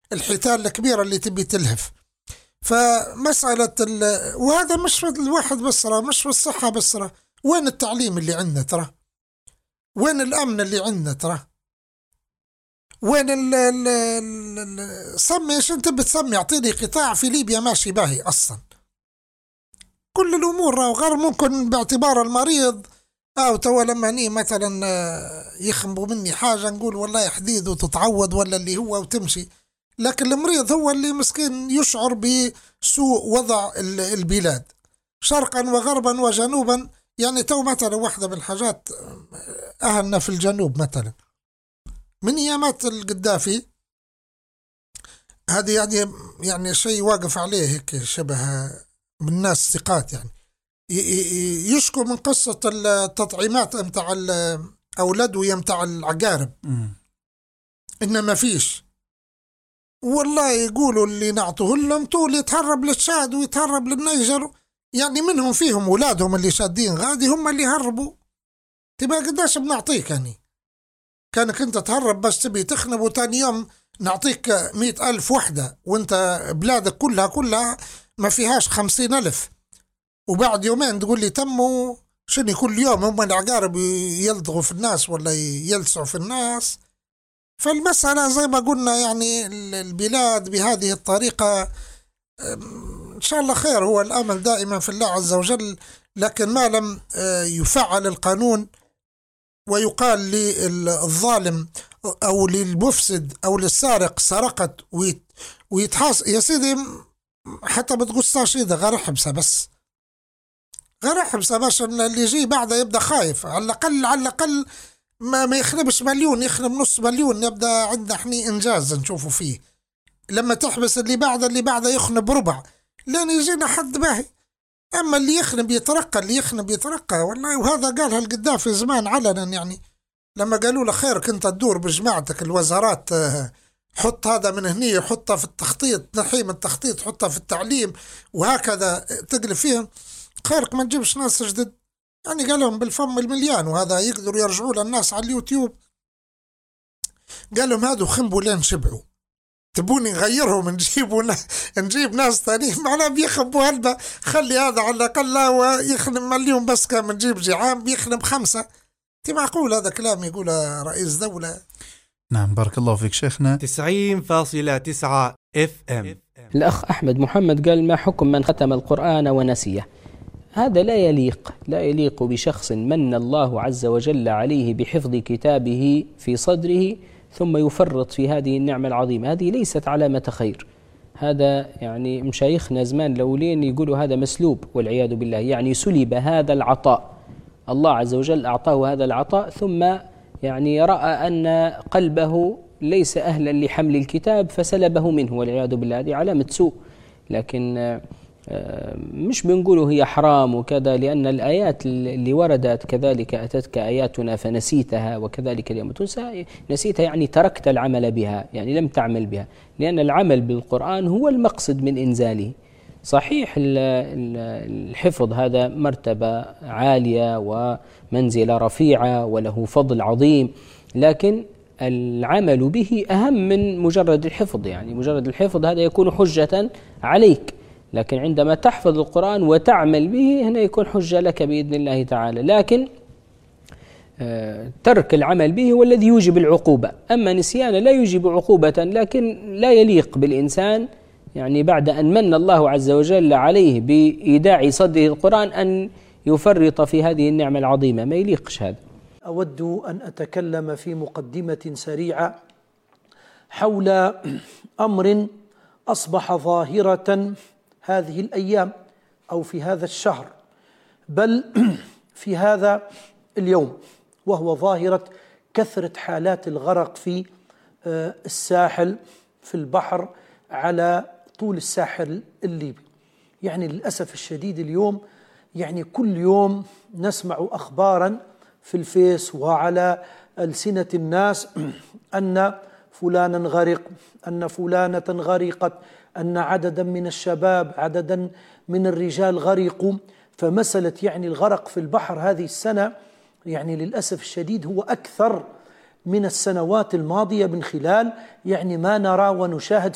الحيتان الكبيرة اللي تبي تلهف. فمسألة وهذا مش في الواحد بس، مش في الصحة بس، وين التعليم اللي عندنا ترى؟ وين الأمن اللي عندنا ترى؟ وين سمي ايش انت بتسمي؟ اعطيني قطاع في ليبيا ماشي باهي اصلا. كل الامور وغير ممكن باعتبار المريض او تو لما اني مثلا يخنبوا مني حاجه نقول والله حديد وتتعوض ولا اللي هو وتمشي، لكن المريض هو اللي مسكين يشعر بسوء وضع البلاد شرقا وغربا وجنوبا. يعني تو مثلا واحدة من الحاجات أهلنا في الجنوب مثلا من أيامات القدافي هذه يعني شيء واقف عليه هيك شبه من الناس ثقات، يعني يشكو من قصة التطعيمات متاع الأولاد ويمتع العقارب إنه ما فيش. والله يقولوا اللي نعطوه لهم طول يتهرب للتشاد ويتهرب للنيجر، يعني منهم فيهم أولادهم اللي شادين غادي هم اللي هربوا. تبقى قداش بنعطيك؟ يعني كانك انت تهرب بس تبي تخنب وتاني يوم نعطيك 100,000 وحدة وانت بلادك كلها ما فيهاش 50,000، وبعد يومين تقول لي تموا شنو كل يوم هم العقارب يلدغوا في الناس ولا يلسعوا في الناس. فالمسألة زي ما قلنا يعني البلاد بهذه الطريقة إن شاء الله خير، هو الأمل دائما في الله عز وجل، لكن ما لم يفعل القانون ويقال للظالم أو للمفسد أو للسارق سرقت ويتحاس يا سيدي، حتى بتقصاش إذا غير حبسة بس، غير حبسة باش اللي يجي بعده يبدأ خايف. على الأقل ما يخربش مليون، يخرب نص مليون، يبدأ عندنا احنا إنجاز نشوفه فيه. لما تحبس اللي بعده يخنب ربع لين يجينا حد باهي. أما اللي يخنب يترقى والله. وهذا قالها القدافي زمان علنا، يعني لما قالوا له خيرك أنت تدور بجماعتك الوزارات، حط هذا من هني، حطها في التخطيط، نحيم التخطيط حطها في التعليم، وهكذا تقلب فيهم، خيرك ما تجيبش ناس جدد. يعني قالهم بالفم المليان، وهذا يقدروا يرجعوا للناس على اليوتيوب. قالهم هادو خنبوا لين شبعوا، تبوني نغيرهم نجيب ناس ثانيين معنا بيخبوا هلبة. خلي هذا على الأقل ويخدم مليون بس، كان نجيب جيعان بيخدم 5. انت معقول هذا كلام يقول رئيس دولة؟ نعم بارك الله فيك شيخنا. 90.9 FM. الأخ أحمد محمد قال: ما حكم من ختم القرآن ونسيه؟ هذا لا يليق بشخص من الله عز وجل عليه بحفظ كتابه في صدره ثم يفرط في هذه النعمة العظيمة. هذه ليست علامة خير. هذا يعني مشايخنا زمان الأولين يقولوا هذا مسلوب والعياذ بالله، يعني سلب هذا العطاء. الله عز وجل أعطاه هذا العطاء ثم يعني رأى أن قلبه ليس أهلا لحمل الكتاب فسلبه منه والعياذ بالله. هذه علامة سوء. لكن مش بنقوله هي حرام وكذا، لأن الآيات اللي وردت كذلك أتتك آياتنا فنسيتها وكذلك اليوم تنسى. نسيتها يعني تركت العمل بها، يعني لم تعمل بها، لأن العمل بالقرآن هو المقصد من إنزاله. صحيح الحفظ هذا مرتبة عالية ومنزلة رفيعة وله فضل عظيم، لكن العمل به أهم من مجرد الحفظ. يعني مجرد الحفظ هذا يكون حجة عليك، لكن عندما تحفظ القرآن وتعمل به هنا يكون حجة لك بإذن الله تعالى. لكن ترك العمل به هو الذي يوجب العقوبة، أما نسيان لا يوجب عقوبة، لكن لا يليق بالإنسان يعني بعد أن من الله عز وجل عليه بإيداع صدره القرآن أن يفرط في هذه النعمة العظيمة، ما يليقش هذا. أود أن أتكلم في مقدمة سريعة حول أمر أصبح ظاهرة هذه الأيام أو في هذا الشهر، بل في هذا اليوم، وهو ظاهرة كثرة حالات الغرق في الساحل، في البحر، على طول الساحل الليبي. يعني للأسف الشديد اليوم يعني كل يوم نسمع أخبارا في الفيس وعلى ألسنة الناس أن فلانا غرق، أن فلانة غرقت، أن عددا من الشباب، عددا من الرجال غرقوا. فمسألة يعني الغرق في البحر هذه السنة يعني للأسف الشديد هو أكثر من السنوات الماضية، من خلال يعني ما نرى ونشاهد